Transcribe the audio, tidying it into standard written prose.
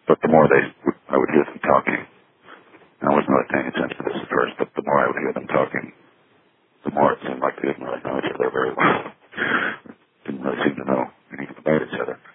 But the more I would hear them talking, and I wasn't really paying attention to this at first, but the more I would hear them talking, the more it seemed like they didn't really know each other very well. Didn't really seem to know anything about each other.